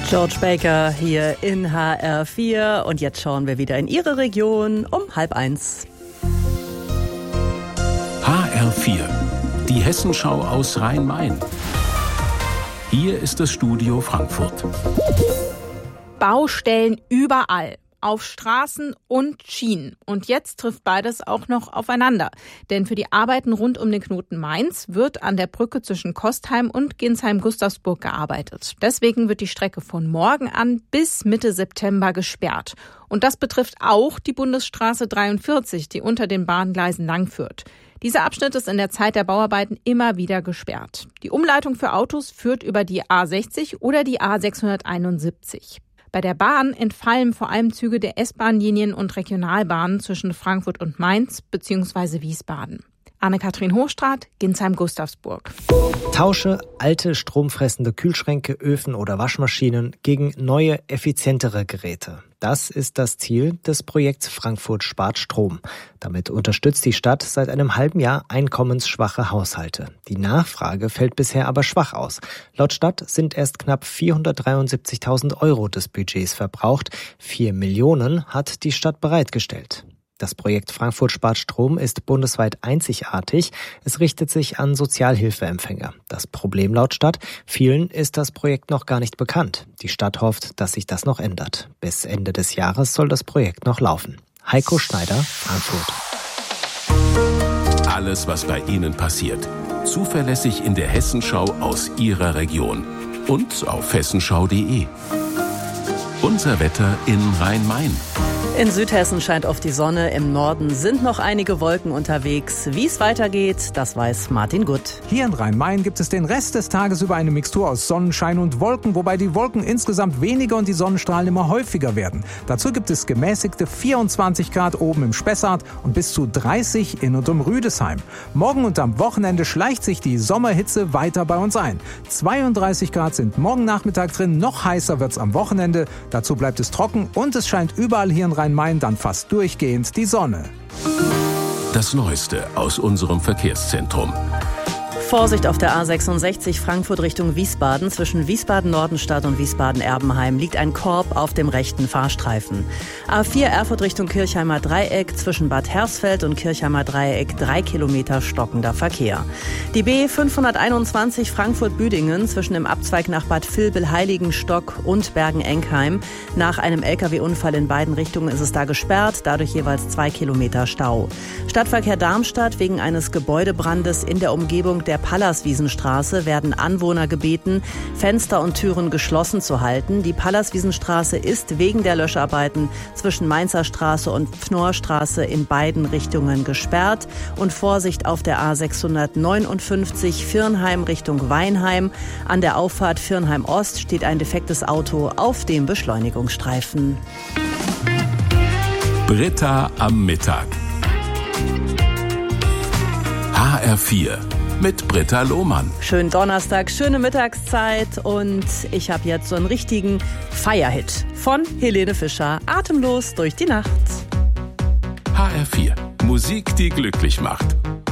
George Baker hier in HR4 und jetzt schauen wir wieder in Ihre Region um 12:30. HR4, die Hessenschau aus Rhein-Main. Hier ist das Studio Frankfurt. Baustellen überall. Auf Straßen und Schienen. Und jetzt trifft beides auch noch aufeinander. Denn für die Arbeiten rund um den Knoten Mainz wird an der Brücke zwischen Kostheim und Ginsheim-Gustavsburg gearbeitet. Deswegen wird die Strecke von morgen an bis Mitte September gesperrt. Und das betrifft auch die Bundesstraße 43, die unter den Bahngleisen langführt. Dieser Abschnitt ist in der Zeit der Bauarbeiten immer wieder gesperrt. Die Umleitung für Autos führt über die A60 oder die A671. Bei der Bahn entfallen vor allem Züge der S-Bahn-Linien und Regionalbahnen zwischen Frankfurt und Mainz bzw. Wiesbaden. Anne-Kathrin Hochstraat, Ginsheim-Gustavsburg. Tausche alte stromfressende Kühlschränke, Öfen oder Waschmaschinen gegen neue, effizientere Geräte. Das ist das Ziel des Projekts Frankfurt spart Strom. Damit unterstützt die Stadt seit einem halben Jahr einkommensschwache Haushalte. Die Nachfrage fällt bisher aber schwach aus. Laut Stadt sind erst knapp 473.000 € des Budgets verbraucht. 4 Millionen hat die Stadt bereitgestellt. Das Projekt Frankfurt spart Strom ist bundesweit einzigartig. Es richtet sich an Sozialhilfeempfänger. Das Problem laut Stadt: vielen ist das Projekt noch gar nicht bekannt. Die Stadt hofft, dass sich das noch ändert. Bis Ende des Jahres soll das Projekt noch laufen. Heiko Schneider, Frankfurt. Alles, was bei Ihnen passiert. Zuverlässig in der Hessenschau aus Ihrer Region. Und auf hessenschau.de. Unser Wetter in Rhein-Main. In Südhessen scheint oft die Sonne, im Norden sind noch einige Wolken unterwegs. Wie es weitergeht, das weiß Martin Gutt. Hier in Rhein-Main gibt es den Rest des Tages über eine Mixtur aus Sonnenschein und Wolken, wobei die Wolken insgesamt weniger und die Sonnenstrahlen immer häufiger werden. Dazu gibt es gemäßigte 24 Grad oben im Spessart und bis zu 30 in und um Rüdesheim. Morgen und am Wochenende schleicht sich die Sommerhitze weiter bei uns ein. 32 Grad sind morgen Nachmittag drin, noch heißer wird's am Wochenende. Dazu bleibt es trocken und es scheint überall hier in Rhein-Main dann fast durchgehend die Sonne. Das Neueste aus unserem Verkehrszentrum. Vorsicht auf der A66 Frankfurt Richtung Wiesbaden. Zwischen Wiesbaden-Nordenstadt und Wiesbaden-Erbenheim liegt ein Korb auf dem rechten Fahrstreifen. A4 Erfurt Richtung Kirchheimer Dreieck. Zwischen Bad Hersfeld und Kirchheimer Dreieck 3 Kilometer stockender Verkehr. Die B521 Frankfurt-Büdingen zwischen dem Abzweig nach Bad Vilbel-Heiligenstock und Bergen-Enkheim. Nach einem LKW-Unfall in beiden Richtungen ist es da gesperrt, dadurch jeweils 2 Kilometer Stau. Stadtverkehr Darmstadt: wegen eines Gebäudebrandes in der Umgebung der Pallaswiesenstraße werden Anwohner gebeten, Fenster und Türen geschlossen zu halten. Die Pallaswiesenstraße ist wegen der Löscharbeiten zwischen Mainzer Straße und Pfnorrstraße in beiden Richtungen gesperrt. Und Vorsicht auf der A659 Virnheim Richtung Weinheim. An der Auffahrt Virnheim Ost steht ein defektes Auto auf dem Beschleunigungsstreifen. Britta am Mittag. HR4 mit Britta Lohmann. Schönen Donnerstag, schöne Mittagszeit und ich habe jetzt so einen richtigen Feierhit von Helene Fischer. Atemlos durch die Nacht. HR4, Musik, die glücklich macht.